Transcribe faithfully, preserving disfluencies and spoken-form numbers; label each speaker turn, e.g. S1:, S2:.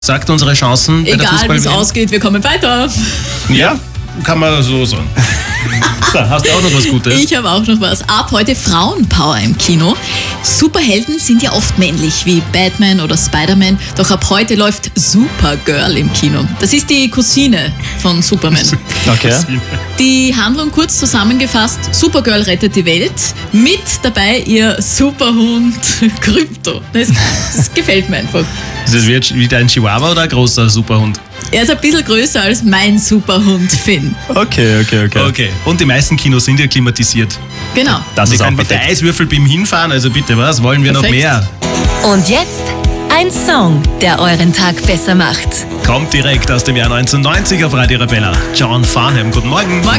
S1: Sagt unsere Chancen bei der
S2: Egal wie es
S1: Fußball-W M?
S2: ausgeht, wir kommen weiter.
S1: Ja, kann man so sagen. So, hast du auch noch was Gutes?
S2: Ich habe auch noch was. Ab heute Frauenpower im Kino. Superhelden sind ja oft männlich, wie Batman oder Spider-Man. Doch ab heute läuft Supergirl im Kino. Das ist die Cousine von Superman.
S3: Okay.
S2: Die Handlung kurz zusammengefasst: Supergirl rettet die Welt. Mit dabei ihr Superhund Krypto. Das, das gefällt mir einfach.
S1: Ist das wie wieder ein Chihuahua oder ein großer Superhund?
S2: Er ist ein bisschen größer als mein Superhund Finn.
S3: Okay, okay, okay.
S1: Okay. Und die meisten Kinos sind ja klimatisiert.
S2: Genau.
S3: Das
S1: Ich
S3: ist auch
S1: kann mit der
S3: perfekt.
S1: Eiswürfel beim Hinfahren, also bitte, was? Wollen wir
S2: Perfekt.
S1: noch mehr?
S4: Und jetzt ein Song, der euren Tag besser macht.
S1: Kommt direkt aus dem Jahr neunzehnhundertneunzig auf Radio Arabella. John Farnham, guten Morgen.
S2: Morgen.